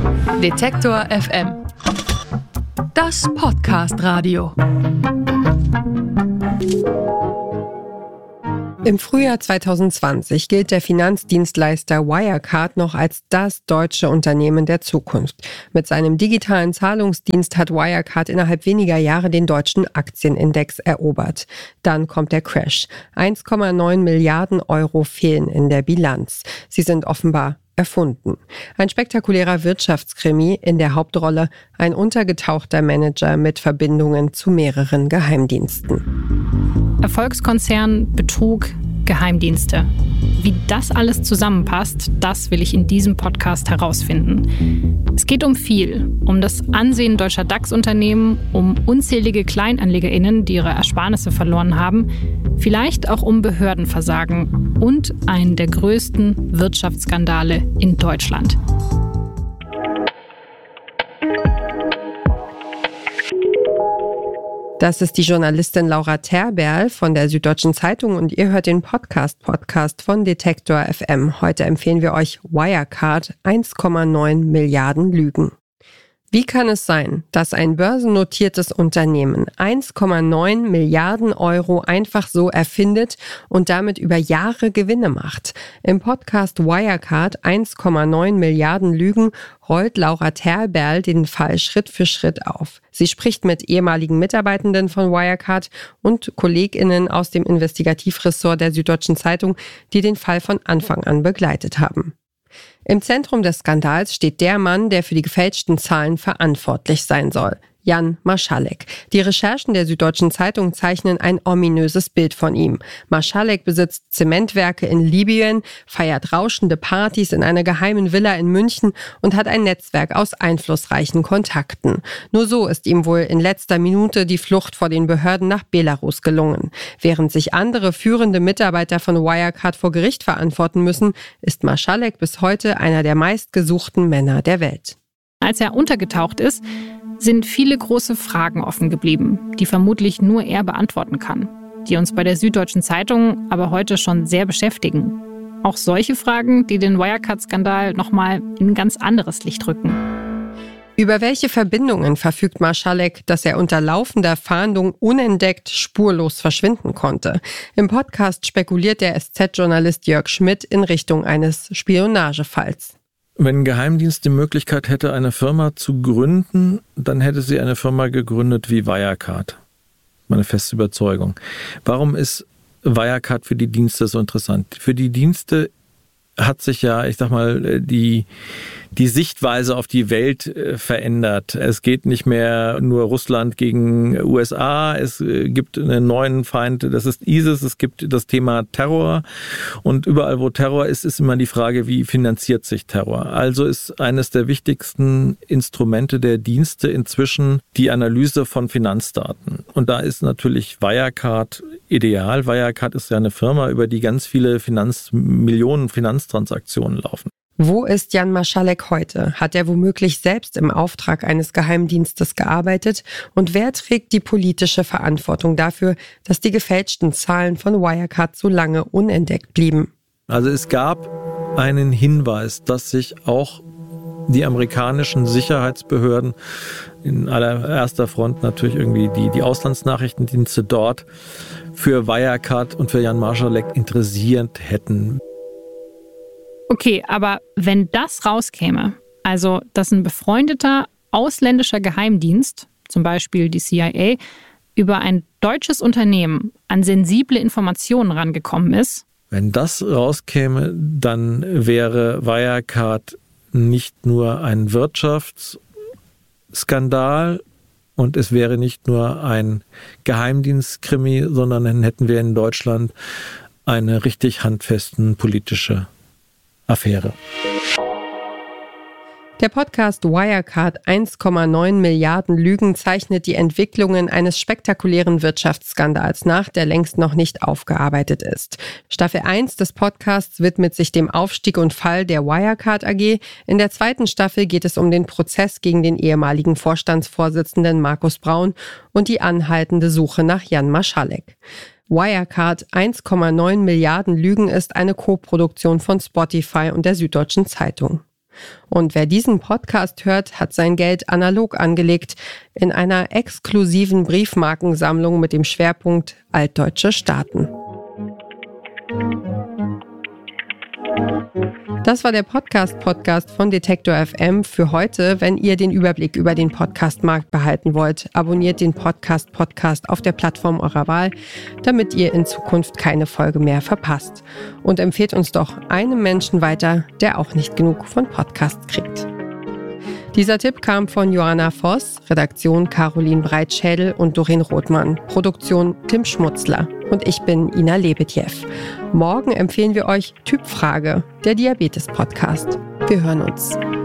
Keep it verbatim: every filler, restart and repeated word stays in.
Detektor F M. Das Podcast-Radio. Im Frühjahr zwanzig zwanzig gilt der Finanzdienstleister Wirecard noch als das deutsche Unternehmen der Zukunft. Mit seinem digitalen Zahlungsdienst hat Wirecard innerhalb weniger Jahre den deutschen Aktienindex erobert. Dann kommt der Crash. eins Komma neun Milliarden Euro fehlen in der Bilanz. Sie sind offenbar erfunden. Ein spektakulärer Wirtschaftskrimi, in der Hauptrolle ein untergetauchter Manager mit Verbindungen zu mehreren Geheimdiensten. Erfolgskonzern, Betrug, Geheimdienste. Wie das alles zusammenpasst, das will ich in diesem Podcast herausfinden. Es geht um viel, um das Ansehen deutscher DAX-Unternehmen, um unzählige KleinanlegerInnen, die ihre Ersparnisse verloren haben, vielleicht auch um Behördenversagen und einen der größten Wirtschaftsskandale in Deutschland. Das ist die Journalistin Laura Terberl von der Süddeutschen Zeitung und ihr hört den Podcast-Podcast von Detektor F M. Heute empfehlen wir euch Wirecard, eins Komma neun Milliarden Lügen. Wie kann es sein, dass ein börsennotiertes Unternehmen eins Komma neun Milliarden Euro einfach so erfindet und damit über Jahre Gewinne macht? Im Podcast Wirecard, eins Komma neun Milliarden Lügen, rollt Laura Terberl den Fall Schritt für Schritt auf. Sie spricht mit ehemaligen Mitarbeitenden von Wirecard und KollegInnen aus dem Investigativressort der Süddeutschen Zeitung, die den Fall von Anfang an begleitet haben. Im Zentrum des Skandals steht der Mann, der für die gefälschten Zahlen verantwortlich sein soll. Jan Marschalek. Die Recherchen der Süddeutschen Zeitung zeichnen ein ominöses Bild von ihm. Marschalek besitzt Zementwerke in Libyen, feiert rauschende Partys in einer geheimen Villa in München und hat ein Netzwerk aus einflussreichen Kontakten. Nur so ist ihm wohl in letzter Minute die Flucht vor den Behörden nach Belarus gelungen. Während sich andere führende Mitarbeiter von Wirecard vor Gericht verantworten müssen, ist Marschalek bis heute einer der meistgesuchten Männer der Welt. Als er untergetaucht ist, sind viele große Fragen offen geblieben, die vermutlich nur er beantworten kann, die uns bei der Süddeutschen Zeitung aber heute schon sehr beschäftigen. Auch solche Fragen, die den Wirecard-Skandal nochmal in ein ganz anderes Licht rücken. Über welche Verbindungen verfügt Marschalek, dass er unter laufender Fahndung unentdeckt spurlos verschwinden konnte? Im Podcast spekuliert der S Z-Journalist Jörg Schmidt in Richtung eines Spionagefalls. Wenn ein Geheimdienst die Möglichkeit hätte, eine Firma zu gründen, dann hätte sie eine Firma gegründet wie Wirecard. Meine feste Überzeugung. Warum ist Wirecard für die Dienste so interessant? Für die Dienste hat sich ja, ich sag mal, die, die Sichtweise auf die Welt äh, verändert. Es geht nicht mehr nur Russland gegen U S A, es äh, gibt einen neuen Feind, das ist ISIS, es gibt das Thema Terror und überall, wo Terror ist, ist immer die Frage, wie finanziert sich Terror? Also ist eines der wichtigsten Instrumente der Dienste inzwischen die Analyse von Finanzdaten. Und da ist natürlich Wirecard ideal. Wirecard ist ja eine Firma, über die ganz viele Finanz, Millionen Finanztransaktionen laufen. Wo ist Jan Marschalek heute? Hat er womöglich selbst im Auftrag eines Geheimdienstes gearbeitet? Und wer trägt die politische Verantwortung dafür, dass die gefälschten Zahlen von Wirecard so lange unentdeckt blieben? Also es gab einen Hinweis, dass sich auch die amerikanischen Sicherheitsbehörden, in allererster Front natürlich irgendwie die, die Auslandsnachrichtendienste dort, für Wirecard und für Jan Marschalek interessiert hätten. Okay, aber wenn das rauskäme, also dass ein befreundeter ausländischer Geheimdienst, zum Beispiel die C I A, über ein deutsches Unternehmen an sensible Informationen rangekommen ist. Wenn das rauskäme, dann wäre Wirecard nicht nur ein Wirtschaftsskandal und es wäre nicht nur ein Geheimdienstkrimi, sondern dann hätten wir in Deutschland eine richtig handfesten politische Affäre. Der Podcast Wirecard, eins Komma neun Milliarden Lügen zeichnet die Entwicklungen eines spektakulären Wirtschaftsskandals nach, der längst noch nicht aufgearbeitet ist. Staffel eins des Podcasts widmet sich dem Aufstieg und Fall der Wirecard A G. In der zweiten Staffel geht es um den Prozess gegen den ehemaligen Vorstandsvorsitzenden Markus Braun und die anhaltende Suche nach Jan Marschalek. Wirecard, eins Komma neun Milliarden Lügen ist eine Koproduktion von Spotify und der Süddeutschen Zeitung. Und wer diesen Podcast hört, hat sein Geld analog angelegt in einer exklusiven Briefmarkensammlung mit dem Schwerpunkt altdeutsche Staaten. Das war der Podcast-Podcast von Detektor F M für heute. Wenn ihr den Überblick über den Podcast-Markt behalten wollt, abonniert den Podcast-Podcast auf der Plattform eurer Wahl, damit ihr in Zukunft keine Folge mehr verpasst. Und empfehlt uns doch einem Menschen weiter, der auch nicht genug von Podcasts kriegt. Dieser Tipp kam von Joanna Voss, Redaktion Caroline Breitschädel und Doreen Rothmann, Produktion Tim Schmutzler. Und ich bin Ina Lebedjew. Morgen empfehlen wir euch Typfrage, der Diabetes-Podcast. Wir hören uns.